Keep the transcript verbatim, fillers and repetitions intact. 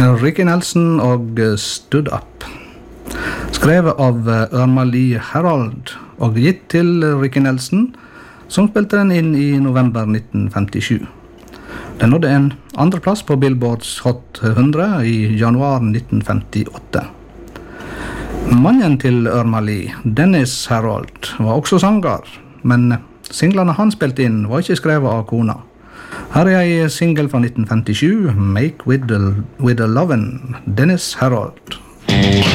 Ricky Nelson og Stood Up. Skrevet av Irma Lee Harold og gitt til Ricky Nelson, som spilte den inn i november nitten femtisju. Den nådde en andre plass på Billboards Hot hundre i januar nitten femtiåtte. Mannen til Irma Lee, Dennis Harold, var også sanger, men singlene han spilte inn var ikke skrevet av kona. Her er en single fra nitten femtisju, Make With The, with the Lovin', Dennis Harold.